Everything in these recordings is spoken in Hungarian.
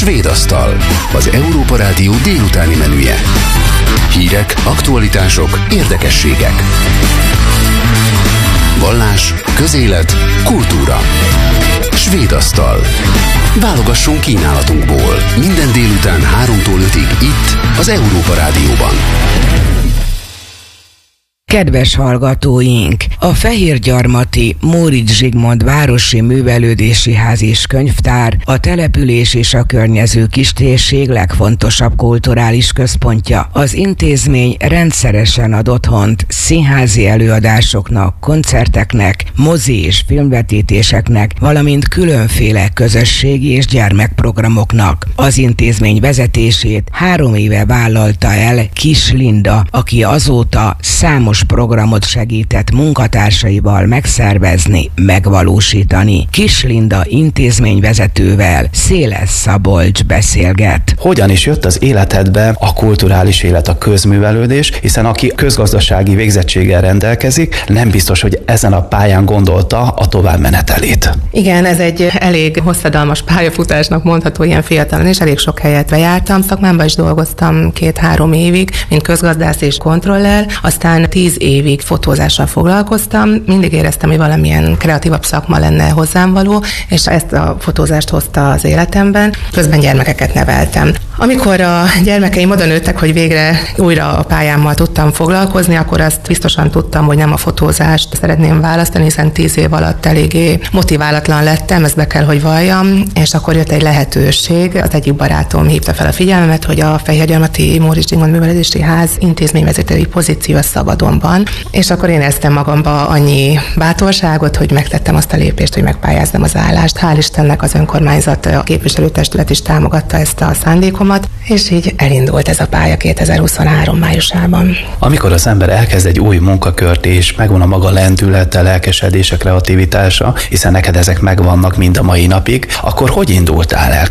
Svédasztal, az Európa Rádió délutáni menüje. Hírek, aktualitások, érdekességek. Vallás, közélet, kultúra. Svédasztal. Válogassunk kínálatunkból. Minden délután 3-tól 5-ig itt, az Európa Rádióban. Kedves hallgatóink! A Fehérgyarmati Móricz Zsigmond Városi Művelődési Ház és Könyvtár a település és a környező kistérség legfontosabb kulturális központja. Az intézmény rendszeresen ad otthont színházi előadásoknak, koncerteknek, mozi és filmvetítéseknek, valamint különféle közösségi és gyermekprogramoknak. Az intézmény vezetését 3 éve vállalta el Kis Linda, aki azóta számos programot segített munkatársaival megszervezni, megvalósítani. Kis Linda intézményvezetővel Széles Szabolcs beszélget. Hogyan is jött az életedbe a kulturális élet, a közművelődés, hiszen aki közgazdasági végzettséggel rendelkezik, nem biztos, hogy ezen a pályán gondolta a továbbmenetelét. Igen, ez egy elég hosszadalmas pályafutásnak mondható ilyen fiatalon, és elég sok helyet bejártam. Szakmámban is dolgoztam 2-3 évig, mint közgazdász és kontroller, aztán 10 évig fotózással foglalkoztam. Mindig éreztem, hogy valamilyen kreatívabb szakma lenne hozzám való, és ezt a fotózást hozta az életemben. Közben gyermekeket neveltem. Amikor a gyermekeim oda nőttek, hogy végre újra a pályámmal tudtam foglalkozni, akkor azt biztosan tudtam, hogy nem a fotózást szeretném választani, hiszen 10 év alatt eléggé motiválatlan lettem, ezt be kell, hogy valljam, és akkor jött egy lehetőség. Az egyik barátom hívta fel a figyelmemet, hogy a Fehérgyarmati Móricz Zsigmond Művelődési Ház intézményvezetői pozíció szabadon van, és akkor én éreztem magamba annyi bátorságot, hogy megtettem azt a lépést, hogy megpályázzam az állást. Hál' Istennek az önkormányzat, a képviselőtestület is támogatta ezt a szándékomat, és így elindult ez a pálya 2023 májusában. Amikor az ember elkezd egy új munkakört, és megvan a maga lendülete, lelkesedése, kreativitása, hiszen neked ezek megvannak mind a mai napig, akkor hogy indultál el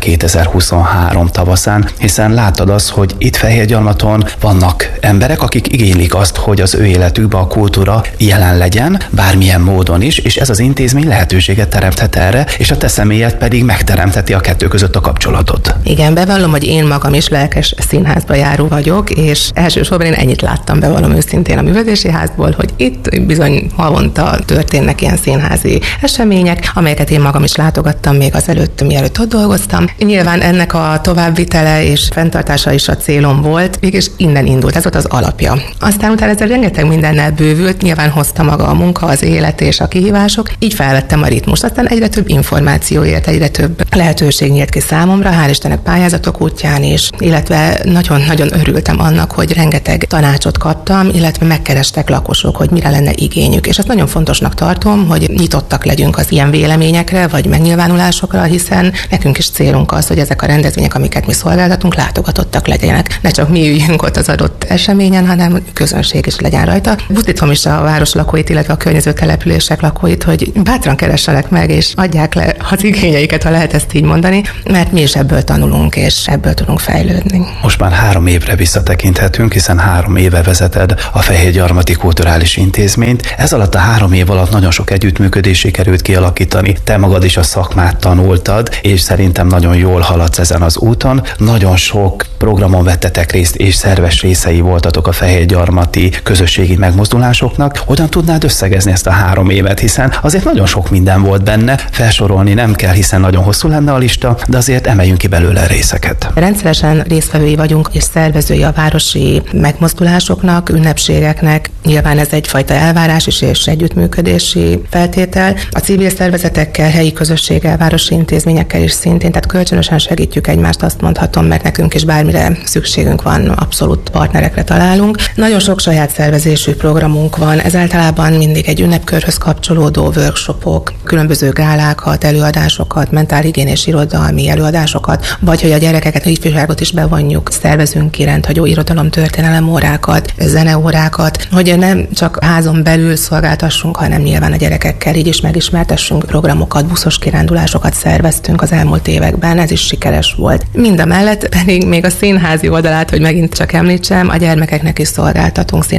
2023 tavaszán, hiszen láttad azt, hogy itt Fehérgyarmaton vannak emberek, akik igénylik azt, hogy az ő életükben a kultúra jelen legyen, bármilyen módon is, és ez az intézmény lehetőséget teremthet erre, és a te személyed pedig megteremtheti a kettő között a kapcsolatot. Igen, bevallom, hogy én magam is lelkes színházba járó vagyok, és elsősorban én ennyit láttam, bevallom őszintén a művelődési házból, hogy itt bizony havonta történnek ilyen színházi események, amelyeket én magam is látogattam még azelőtt, mielőtt ott dolgoztam. Nyilván ennek a továbbvitele és fenntartása is a célom volt, mégis innen indult, ez volt az alapja. Aztán utána ezzel rengeteg mindennel bővült, nyilván hozta maga a munka, az élet és a kihívások, így felvettem a ritmust. Aztán egyre több információért, egyre több lehetőség nyílt ki számomra, hál' Istennek pályázatok útján is, illetve nagyon-nagyon örültem annak, hogy rengeteg tanácsot kaptam, illetve megkerestek lakosok, hogy mire lenne igényük. És ezt nagyon fontosnak tartom, hogy nyitottak legyünk az ilyen véleményekre, vagy megnyilvánulásokra, hiszen nekünk is célunk az, hogy ezek a rendezvények, amiket mi szolgáltatunk, látogatottak legyenek. Ne csak mi üljünk ott az adott eseményen, hanem közönség is legyen rajta. Buzdítom is a város lakóit, illetve a környező települések lakóit, hogy bátran keressenek meg, és adják le az igényeiket, ha lehet ezt így mondani, mert mi is ebből tanulunk, és ebből tudunk fejlődni. Most már 3 évre visszatekinthetünk, hiszen 3 éve vezeted a Fehérgyarmati Kulturális Intézményt. Ez alatt a 3 év alatt nagyon sok együttműködés sikerült kialakítani. Te magad is a szakmát tanultad, és szerintem nagyon jól haladsz ezen az úton. Nagyon sok programon vettetek részt, és szerves részei voltatok a Fehérgyarmati közösségi megmozdulásoknak. Hogyan tudnád összegezni ezt a 3 évet, hiszen azért nagyon sok minden volt benne, felsorolni nem kell, hiszen nagyon hosszú lenne a lista, de azért emeljünk ki belőle részeket. Rendszeresen résztvevői vagyunk, és szervezői a városi megmozdulásoknak, ünnepségeknek. Nyilván ez egyfajta elvárás is, és együttműködési feltétel. A civil szervezetekkel, helyi közösséggel, városi intézményekkel is szintén, tehát kölcsönösen segítjük egymást, azt mondhatom, mert nekünk is bármire szükségünk van, abszolút partnerekre találunk. Nagyon sok saját szervezésű programunk van, ez általában mindig egy ünnepkörhöz kapcsolódó workshopok, különböző gálákat, előadásokat, mentálhigiénés irodalmi előadásokat, vagy hogy a gyerekeket, a ifjúságot is bevonjuk, szervezünk ki rendhagyó irodalomtörténelem órákat, zeneórákat, hogy nem csak házon belül szolgáltassunk, hanem nyilván a gyerekekkel így is megismertessünk programokat, buszos kirándulásokat szerveztünk az elmúlt években, ez is sikeres volt. Mindamellett pedig még a színházi oldalát, hogy megint csak említsem, a gyermekeknek is szolgáltatunk színházi előadásokat,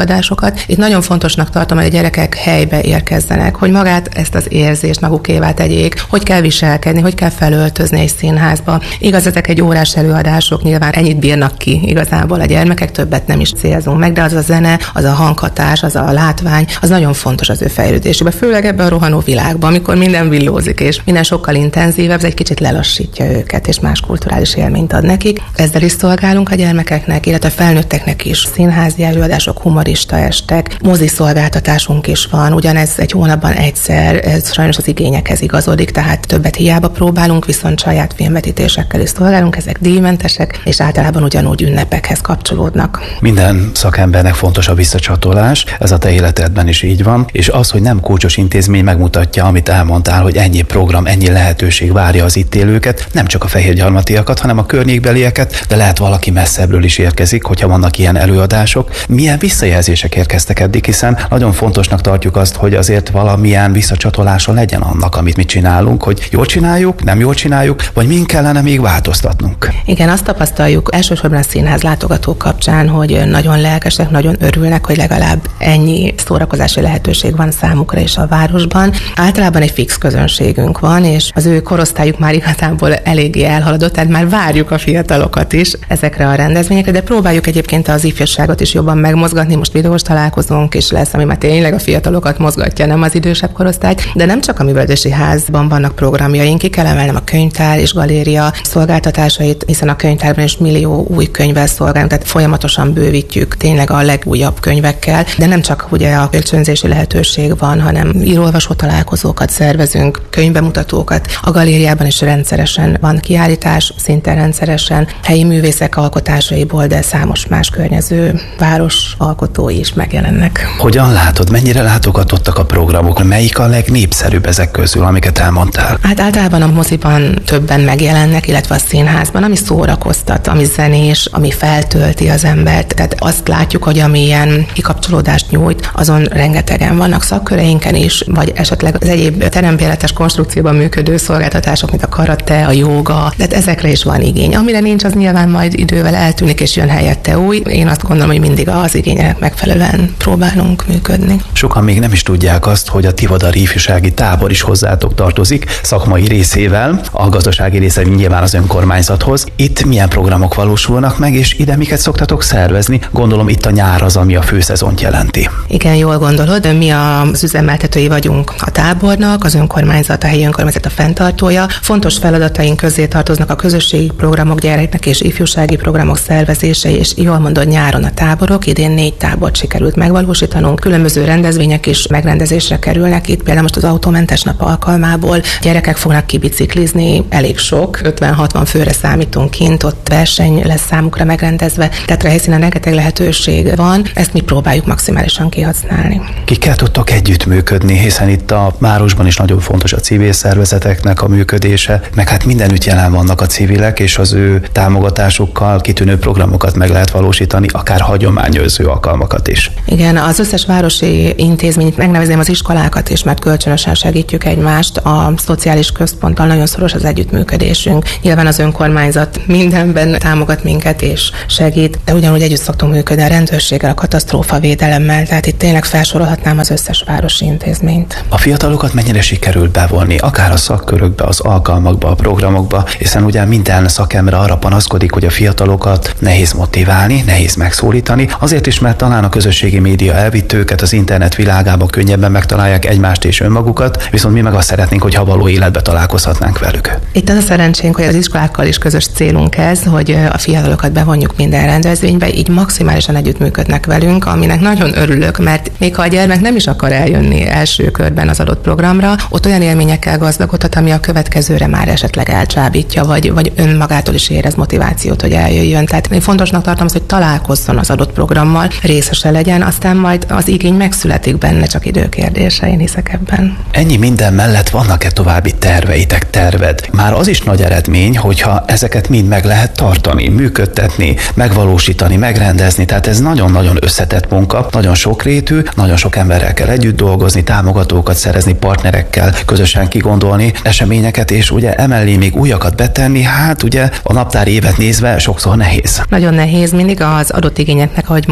előadásokat. Itt nagyon fontosnak tartom, hogy a gyerekek helybe érkezzenek, hogy magát ezt az érzést magukévá tegyék, hogy kell viselkedni, hogy kell felöltözni egy színházba. Igaz, ezek egy órás előadások, nyilván ennyit bírnak ki igazából a gyermekek, többet nem is célzunk meg, de az a zene, az a hanghatás, az a látvány, az nagyon fontos az ő fejlődésében, főleg ebben a rohanó világban, amikor minden villózik, és minden sokkal intenzívebb, ez egy kicsit lelassítja őket, és más kulturális élményt ad nekik. Ezzel is szolgálunk a gyermekeknek, illetve a felnőtteknek is. Színházi előadások, humorista estek, mozi szolgáltatásunk is van, ugyanez egy hónapban egyszer, ez sajnos az igényekhez igazodik, tehát többet hiába próbálunk, viszont saját filmvetítésekkel is szolgálunk, ezek díjmentesek, és általában ugyanúgy ünnepekhez kapcsolódnak. Minden szakembernek fontos a visszacsatolás, ez a te életedben is így van, és az, hogy nem kulcsos intézmény, megmutatja, amit elmondtál, hogy ennyi program, ennyi lehetőség várja az itt élőket, nem csak a fehérgyarmatiakat, hanem a környékbelieket, de lehet valaki messzebbről is érkezik, hogyha vannak ilyen előadások. Milyen visszajelzések érkeztek eddig, hiszen nagyon fontosnak tartjuk azt, hogy azért valamilyen visszacsatolása legyen annak, amit mi csinálunk, hogy jól csináljuk, nem jól csináljuk, vagy min kellene még változtatnunk. Igen, azt tapasztaljuk elsősorban a színház látogatók kapcsán, hogy nagyon lelkesek, nagyon örülnek, hogy legalább ennyi szórakozási lehetőség van számukra is a városban. Általában egy fix közönségünk van, és az ő korosztályuk már igazából eléggé elhaladott, tehát már várjuk a fiatalokat is ezekre a rendezvényekre, de próbáljuk egyébként az ifjúságot is jobban megmozgatni. Most videós találkozónk is lesz, ami már tényleg a fiatalokat mozgatja, nem az idősebb korosztályt, de nem csak a művelődési házban vannak programjaink, ki kell emelnem a könyvtár és galéria szolgáltatásait, hiszen a könyvtárban is millió új könyvvel szolgálunk, tehát folyamatosan bővítjük tényleg a legújabb könyvekkel, de nem csak ugye a kölcsönzési lehetőség van, hanem író-olvasó találkozókat szervezünk, könyvbemutatókat. A galériában is rendszeresen van kiállítás, szinte rendszeresen helyi művészek alkotásaiból, de számos más környező város alkotói is megjelennek. Hogyan látod, mennyire látogatottak a programok? Melyik a legnépszerűbb ezek közül, amiket elmondtál? Hát általában a moziban többen megjelennek, illetve a színházban, ami szórakoztat, ami zenés, ami feltölti az embert. Tehát azt látjuk, hogy amilyen kikapcsolódást nyújt, azon rengetegen vannak szakköreinken is, vagy esetleg az egyéb terembéletes konstrukcióban működő szolgáltatások, mint a karate, a jóga, de ezekre is van igény. Amire nincs, az nyilván majd idővel eltűnik, és jön helyette új. Én azt gondolom, hogy mindig az igényeknek megfelelően próbálunk működni. Sokan még nem is tudják azt, hogy a Tivadari ifjúsági tábor is hozzátok tartozik, szakmai részével, a gazdasági része nyilván az önkormányzathoz. Itt milyen programok valósulnak meg, és ide miket szoktatok szervezni? Gondolom itt a nyár az, ami a főszezont jelenti. Igen, jól gondolod, mi az üzemeltetői vagyunk a tábornak, az önkormányzat, a helyi önkormányzat a fenntartója. Fontos feladataink közé tartoznak a közösségi programok, gyerekek és ifjúsági programok szervezése, és jól mondod, nyáron a táborok, idén 4 tábort sikerült megvalósítanunk. Különböző rendezvények is megrendezésre kerülnek itt, például most az autómentes nap alkalmából gyerekek fognak kibiciklizni, elég sok, 50-60 főre számítunk kint, ott verseny lesz számukra megrendezve, tehát a helyszínen rengeteg lehetőség van, ezt mi próbáljuk maximálisan kihasználni. Kikkel tudtok együttműködni, hiszen itt a városban is nagyon fontos a civil szervezeteknek a működése, meg hát mindenütt jelen vannak a civilek, és az ő támogatásukkal kitűnő programokat meg lehet valósítani, akár hagyományőrző alkalmakat is. Igen, az összes városi intézményt, megnevezném az iskolákat is, mert kölcsönösen segítjük egymást, a szociális központtal nagyon szoros az együttműködésünk. Nyilván az önkormányzat mindenben támogat minket és segít, de ugyanúgy együtt szoktunk működni a rendőrséggel, a katasztrófavédelemmel, tehát itt tényleg felsorolhatnám az összes városi intézményt. A fiatalokat mennyire sikerült bevonni, akár a szakkörökbe, az alkalmakba, a programokba, hiszen ugye minden szakember arra panaszkodik, hogy a fiatalokat nehéz motiválni, nehéz megszólítani, azért is, mert talán a közösségi média elvitt őket, az internet világában könnyebben megtalálják egymást és önmagukat, viszont mi meg azt szeretnénk, hogy való életbe találkozhatnánk velük. Itt az a szerencsénk, hogy az iskolákkal is közös célunk ez, hogy a fiatalokat bevonjuk minden rendezvénybe, így maximálisan együttműködnek velünk, aminek nagyon örülök, mert még ha a gyermek nem is akar eljönni első körben az adott programra, ott olyan élményekkel gazdagodhat, ami a következőre már esetleg elcsábítja, vagy önmagától is érez motivációt, hogy eljöjjön. Tehát én fontosnak tartom azt, hogy találkozzon az adott programmal, részese legyen, aztán majd az igény megszületik benne, csak időkérdése, én hiszek ebben. Ennyi minden mellett vannak-e további terved? Már az is nagy eredmény, hogyha ezeket mind meg lehet tartani, működtetni, megvalósítani, megrendezni, tehát ez nagyon-nagyon összetett munka, nagyon sokrétű, nagyon sok emberrel kell együtt dolgozni, támogatókat szerezni, partnerekkel közösen kigondolni eseményeket, és ugye emellé még újakat betenni, hát ugye a naptári évet nézve sokszor nehéz. Nagyon nehéz, mindig az adott igényeknek, ahogy mondtam is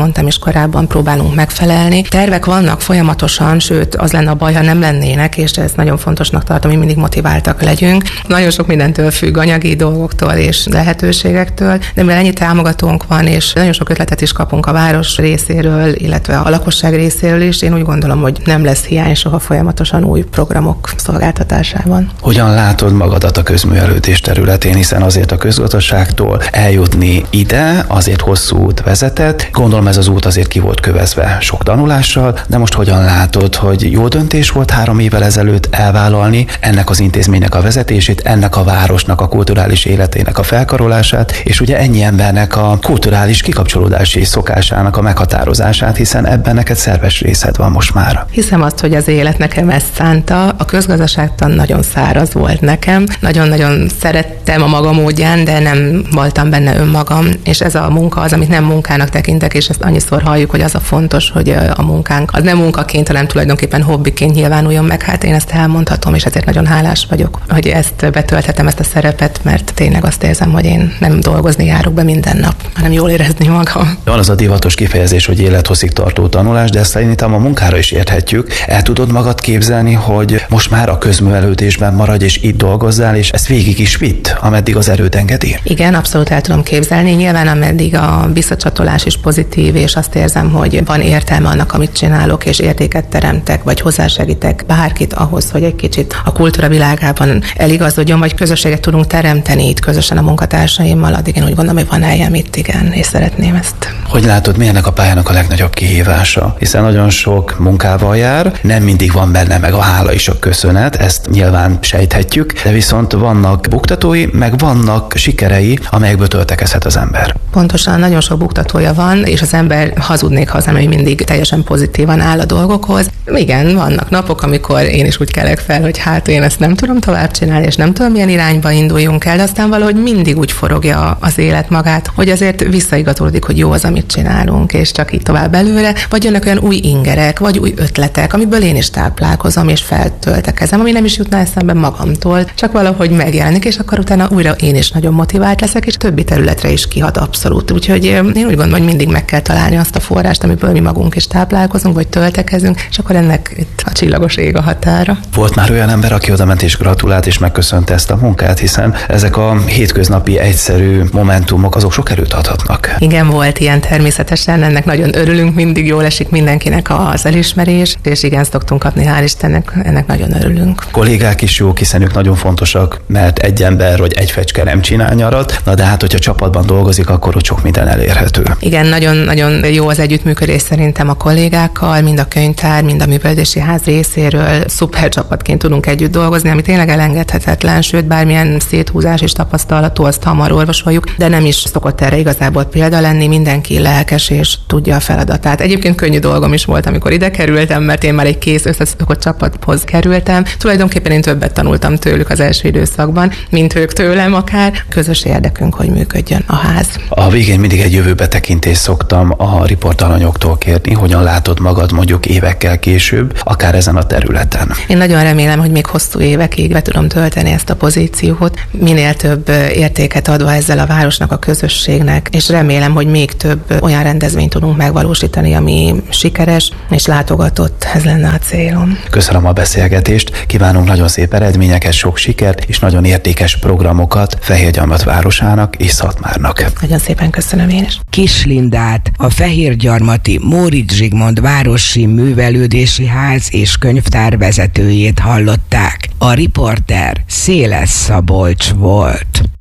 leghamarabb próbálunk megfelelni. Tervek vannak folyamatosan, sőt, az lenne a baj, ha nem lennének, és ezt nagyon fontosnak tartom, hogy mindig motiváltak legyünk. Nagyon sok mindentől függ, anyagi dolgoktól és lehetőségektől, de mivel ennyi támogatónk van, és nagyon sok ötletet is kapunk a város részéről, illetve a lakosság részéről is, én úgy gondolom, hogy nem lesz hiány soha folyamatosan új programok szolgáltatásában. Hogyan látod magadat a közművelődés területén, hiszen azért a közgazdaságtól eljutni ide, azért hosszú út vezetett. Gondolom ez az út azért ki volt kövezve sok tanulással, de most hogyan látod, hogy jó döntés volt 3 évvel ezelőtt elvállalni ennek az intézménynek a vezetését, ennek a városnak a kulturális életének a felkarolását, és ugye ennyi embernek a kulturális kikapcsolódási szokásának a meghatározását, hiszen ebben neked szerves részed van most már. Hiszem azt, hogy az élet nekem ezt szánta. A közgazdaságtan nagyon száraz volt nekem. Nagyon-nagyon szerettem a maga módján, de nem voltam benne önmagam, és ez a munka az, amit nem munkának tekintek, és ezt annyiszor halljuk, hogy az a fontos, hogy a munkánk az nem munkaként, hanem tulajdonképpen hobbiként nyilvánuljon meg. Hát én ezt elmondhatom, és ezért nagyon hálás vagyok, hogy ezt betölthetem, ezt a szerepet, mert tényleg azt érzem, hogy én nem dolgozni járok be minden nap, hanem jól érezni magam. Van az a divatos kifejezés, hogy élethosszig tartó tanulás, de ezt szerintem a munkára is érthetjük. El tudod magad képzelni, hogy most már a közművelődésben maradj, és itt dolgozzál, és ezt végig is vitt, ameddig az erőd engedi? Igen, abszolút el tudom képzelni. Nyilván ameddig a visszacsatolás is pozitív, és azt érzem, hogy van értelme annak, amit csinálok, és értéket teremtek, vagy hozzásegítek bárkit ahhoz, hogy egy kicsit a kultúra világában eligazodjon, vagy közösséget tudunk teremteni itt közösen a munkatársaimmal, addig én úgy gondolom, hogy van helyem itt, igen, és szeretném ezt. Hogy látod, mi ennek a pályának a legnagyobb kihívása? Hiszen nagyon sok munkával jár, nem mindig van benne meg a hála és a köszönet, ezt nyilván sejthetjük, de viszont vannak buktatói, meg vannak sikerei, amelyekből töltekezhet az ember. Pontosan, nagyon sok buktatója van, és az ember hazudnék hozzá, hogy mindig teljesen pozitívan áll a dolgokhoz. Igen, vannak napok, amikor én is úgy kelek fel, hogy hát én ezt nem tudom tovább csinálni, és nem tudom, milyen irányba induljunk el, de aztán valahogy mindig úgy forogja az élet magát, hogy azért visszaigazolódik, hogy jó az, amit csinálunk, és csak így tovább előre, vagy jönnek olyan új ingerek, vagy új ötletek, amiből én is táplálkozom, és feltöltekezem, ami nem is jutna eszembe magamtól, csak valahogy megjelenik, és akkor utána újra én is nagyon motivált leszek, és többi területre is kihat abszolút. Úgyhogy én úgy gondolom, hogy mindig meg kell találni azt a forrást, amiből mi magunk is táplálkozunk, vagy töltekezünk, és akkor ennek itt a csillagos ég a határa. Volt már olyan ember, aki oda ment és gratulált, és megköszönte ezt a munkát, hiszen ezek a hétköznapi egyszerű momentumok, azok sok erőt adhatnak. Igen, volt ilyen természetesen, ennek nagyon örülünk, mindig jól esik mindenkinek az elismerés, és igen, szoktunk kapni, hál' Istennek, ennek nagyon örülünk. Kollégák is jók, hiszen ők nagyon fontosak, mert egy ember vagy egy fecske nem csinál nyarat, na de hát, hogyha csapatban dolgozik, akkor ott sok minden elérhető. Igen, nagyon-nagyon jó az együttműködés szerintem a kollégákkal, mind a könyvtár, mind a művelődési ház részéről. Szuper csapatként tudunk együtt dolgozni, ami tényleg elengedhetetlen, sőt, bármilyen széthúzás és tapasztalatú, azt hamar orvosoljuk, de nem is szokott erre igazából példa lenni, mindenki lelkes és tudja a feladatát. Egyébként könnyű dolgom is volt, amikor ide kerültem, mert én már egy kész összeszokott csapathoz kerültem. Tulajdonképpen én többet tanultam tőlük az első időszakban, mint ők tőlem akár. Közös érdekünk, hogy működjön a ház. A végén mindig egy jövőbe tekintést szoktam a riportalanyoktól kérni, hogyan látod magad mondjuk évekkel később, akár ezen a területen. Én nagyon remélem, hogy még hosszú évekig be tudom tölteni ezt a pozíciót, minél több értéket adva ezzel a városnak, a közösségnek, és remélem, hogy még több olyan rendezvényt tudunk megvalósítani, ami sikeres és látogatott. Ez lenne a célom. Köszönöm a beszélgetést, kívánunk nagyon szép eredményeket, sok sikert és nagyon értékes programokat Fehérgyarmat városának és Szatmárnak. Nagyon szépen köszönöm én is. Kis Lindát, a Fehérgyarmati Móricz Zsigmond Városi Művelődési Ház és Könyvtár vezetőjét hallották. A riporter Széles Szabolcs volt.